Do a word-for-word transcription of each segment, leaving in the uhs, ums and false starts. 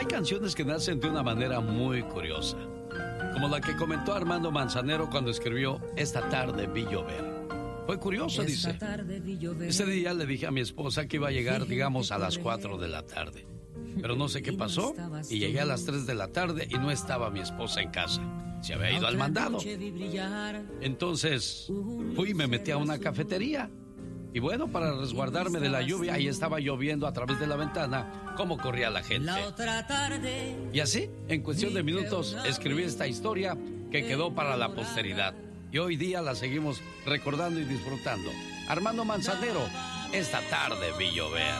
canciones que nacen de una manera muy curiosa, como la que comentó Armando Manzanero cuando escribió Esta tarde vi llover. Fue curioso, dice. Ese día le dije a mi esposa que iba a llegar, digamos, a las cuatro de la tarde. Pero no sé qué pasó y llegué a las tres de la tarde y no estaba mi esposa en casa. Se había ido al mandado. Entonces fui y me metí a una cafetería. Y bueno, para resguardarme de la lluvia, ahí estaba lloviendo a través de la ventana, cómo corría la gente. Y así, en cuestión de minutos, escribí esta historia que quedó para la posteridad. Y hoy día la seguimos recordando y disfrutando. Armando Manzanero, Esta tarde vi llover.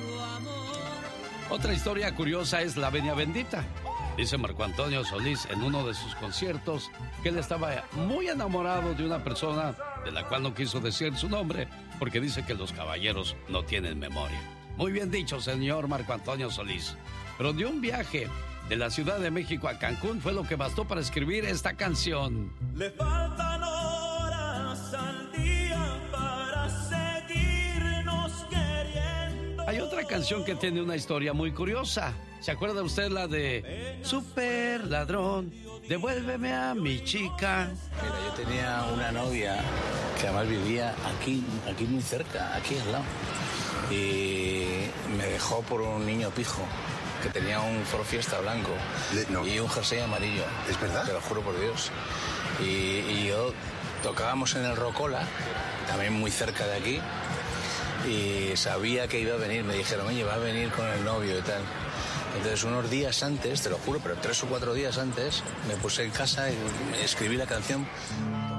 Otra historia curiosa es la Venia Bendita. Dice Marco Antonio Solís en uno de sus conciertos que él estaba muy enamorado de una persona de la cual no quiso decir su nombre porque dice que los caballeros no tienen memoria. Muy bien dicho, señor Marco Antonio Solís. Pero de un viaje de la Ciudad de México a Cancún fue lo que bastó para escribir esta canción. Le faltan horas al día para seguirnos queriendo. Hay otra canción que tiene una historia muy curiosa. ¿Se acuerda usted la de Super ladrón, devuélveme a mi chica? Mira, yo tenía una novia que además vivía aquí, aquí muy cerca, aquí al lado. Y me dejó por un niño pijo que tenía un Ford Fiesta blanco Le, no. y un jersey amarillo. ¿Es verdad? Te lo juro por Dios. Y, y yo tocábamos en el Rocola, también muy cerca de aquí, y sabía que iba a venir. Me dijeron, oye, va a venir con el novio y tal. Entonces unos días antes, te lo juro, pero tres o cuatro días antes, me puse en casa y escribí la canción